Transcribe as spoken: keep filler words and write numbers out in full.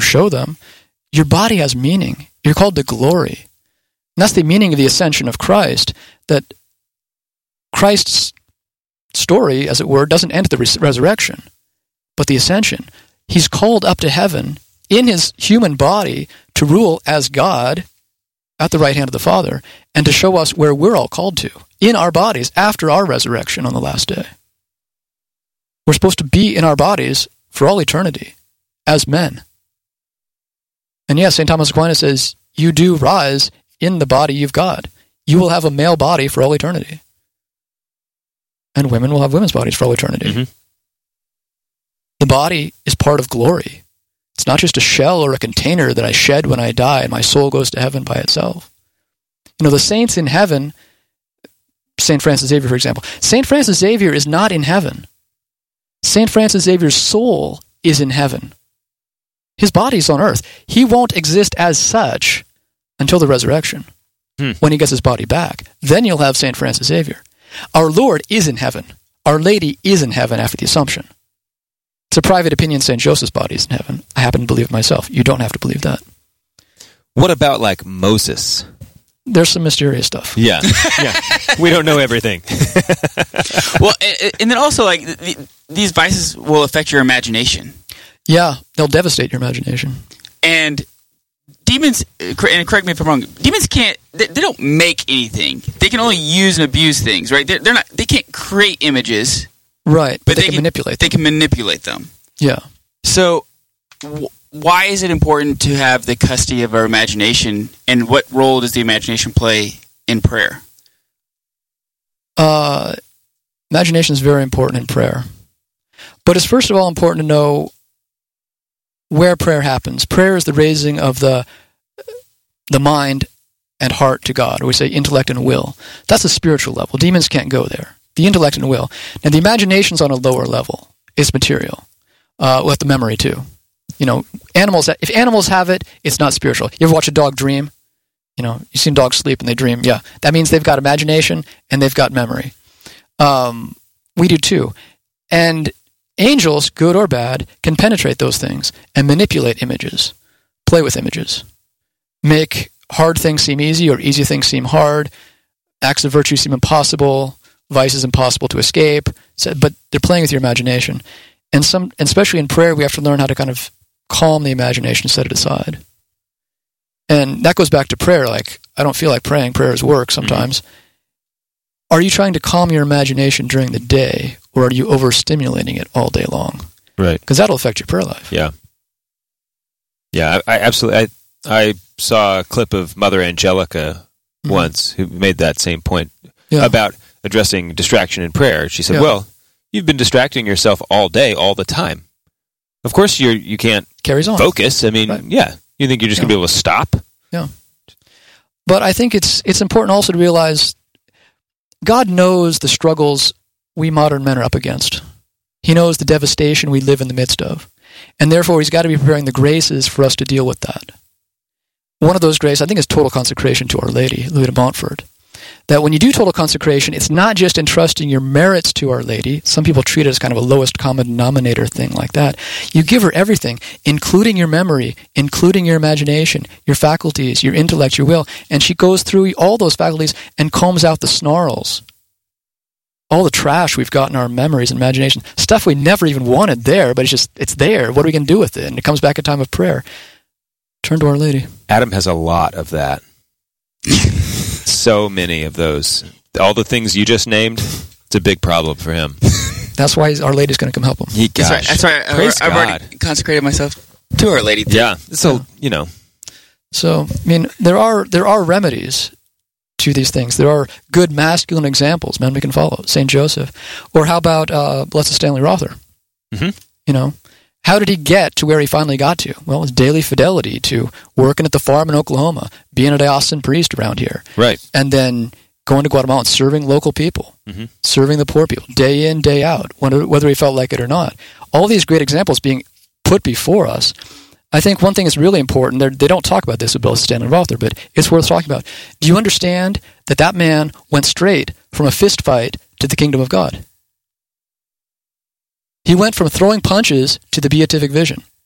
show them, your body has meaning. You're called to glory. And that's the meaning of the ascension of Christ, that Christ's story, as it were, doesn't end at the res- resurrection, but the ascension. He's called up to heaven in his human body to rule as God at the right hand of the Father, and to show us where we're all called to, in our bodies, after our resurrection on the last day. We're supposed to be in our bodies for all eternity, as men. And yes, Saint Thomas Aquinas says, you do rise in the body of God. You will have a male body for all eternity. And women will have women's bodies for all eternity. Mm-hmm. The body is part of glory. It's not just a shell or a container that I shed when I die and my soul goes to heaven by itself. You know, the saints in heaven, Saint Francis Xavier, for example, Saint Francis Xavier is not in heaven. Saint Francis Xavier's soul is in heaven. His body's on earth. He won't exist as such until the resurrection, hmm. when he gets his body back. Then you'll have Saint Francis Xavier. Our Lord is in heaven. Our Lady is in heaven after the Assumption. It's a private opinion Saint Joseph's body is in heaven. I happen to believe it myself. You don't have to believe that. What about, like, Moses? There's some mysterious stuff. Yeah, yeah. We don't know everything. Well, and then also, like, these vices will affect your imagination. Yeah, they'll devastate your imagination. And demons, and correct me if I'm wrong, demons can't, they, they don't make anything. They can only use and abuse things, right? They're, they're not, they can't create images. Right, but, but they, they can, can manipulate They them. can manipulate them. Yeah. So, w- why is it important to have the custody of our imagination, and what role does the imagination play in prayer? Uh, imagination is very important in prayer. But it's first of all important to know where prayer happens. Prayer is the raising of the the mind and heart to God, or we say intellect and will. That's a spiritual level. Demons can't go there. The intellect and will. Now, the imagination's on a lower level. It's material. Uh, with the memory, too. You know, animals, if animals have it, it's not spiritual. You ever watch a dog dream? You know, you've seen dogs sleep and they dream. Yeah, that means they've got imagination and they've got memory. Um, we do, too. And angels, good or bad, can penetrate those things and manipulate images, play with images, make hard things seem easy or easy things seem hard, acts of virtue seem impossible, vices impossible to escape, so, but they're playing with your imagination. And some, and especially in prayer, we have to learn how to kind of calm the imagination, set it aside. And that goes back to prayer. Like, I don't feel like praying. Prayer is work sometimes. Mm-hmm. Are you trying to calm your imagination during the day, or are you overstimulating it all day long? Right. Because that'll affect your prayer life. Yeah. Yeah, I, I absolutely. I, I saw a clip of Mother Angelica mm-hmm. once who made that same point yeah. about addressing distraction in prayer. She said, yeah. well, you've been distracting yourself all day, all the time. Of course, you're, you can't Carries on. focus. I mean, right. yeah. You think you're just yeah. going to be able to stop? Yeah. But I think it's it's important also to realize God knows the struggles we modern men are up against. He knows the devastation we live in the midst of. And therefore, he's got to be preparing the graces for us to deal with that. One of those graces, I think, is total consecration to Our Lady, Louis de Montfort. That when you do total consecration, it's not just entrusting your merits to Our Lady. Some people treat it as kind of a lowest common denominator thing like that. You give her everything, including your memory, including your imagination, your faculties, your intellect, your will. And she goes through all those faculties and combs out the snarls. All the trash we've got in our memories and imagination. Stuff we never even wanted there, but it's just, it's there. What are we going to do with it? And it comes back at time of prayer. Turn to Our Lady. Adam has a lot of that. So many of those. All the things you just named, it's a big problem for him. That's why Our Lady's going to come help him. He, gosh, that's right. That's right. Praise I've God. already consecrated myself to Our Lady. Yeah. So, you know. So, I mean, there are there are remedies to these things. There are good masculine examples, men we can follow. Saint Joseph. Or how about uh, Blessed Stanley Rother? Mm-hmm. You know, how did he get to where he finally got to? Well, it was daily fidelity to working at the farm in Oklahoma, being a diocesan priest around here. Right. And then going to Guatemala and serving local people, mm-hmm. serving the poor people, day in, day out, whether he felt like it or not. All these great examples being put before us. I think one thing is really important, they don't talk about this with Blessed Stanley Rother, but it's worth talking about. Do you understand that that man went straight from a fist fight to the kingdom of God? He went from throwing punches to the beatific vision.